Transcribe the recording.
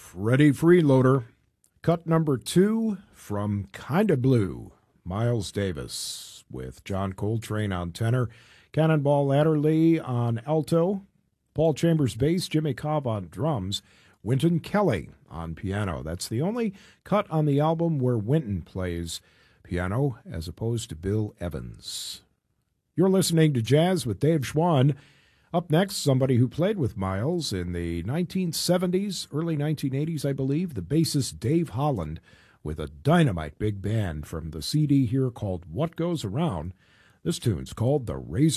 Freddie Freeloader. Cut number 2 from Kinda Blue. Miles Davis with John Coltrane on tenor, Cannonball Adderley on alto, Paul Chambers bass, Jimmy Cobb on drums, Wynton Kelly on piano. That's the only cut on the album where Wynton plays piano as opposed to Bill Evans. You're listening to Jazz with Dave Schwann. Up next, somebody who played with Miles in the 1970s, early 1980s, I believe, the bassist Dave Holland, with a dynamite big band from the CD here called What Goes Around. This tune's called The Razor